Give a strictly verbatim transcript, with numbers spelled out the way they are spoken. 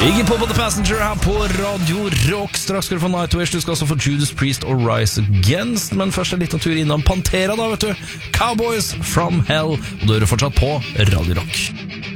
Iggy Pop og The Passenger her på Radio Rock. Straks skal du få Nightwish, du skal også få Judas Priest og Rise Against. Men først en liten tur innom Pantera da, vet du. Cowboys from Hell. Og da er du fortsatt på Radio Rock.